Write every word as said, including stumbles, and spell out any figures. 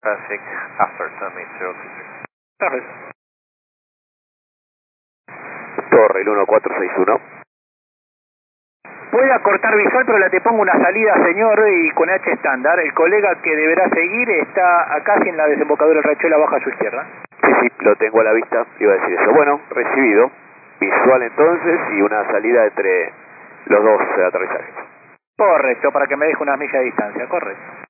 Traffic after summit cero two three. Perfecto. Torre, el uno cuatro seis uno. Puede acortar visual, pero la te pongo una salida, señor, y con H estándar. El colega que deberá seguir está acá en la desembocadura del Riachuelo abajo a su izquierda. Sí, sí, lo tengo a la vista, iba a decir eso. Bueno, recibido. Visual entonces y una salida entre los dos aterrizajes. Correcto, para que me deje unas millas de distancia, correcto.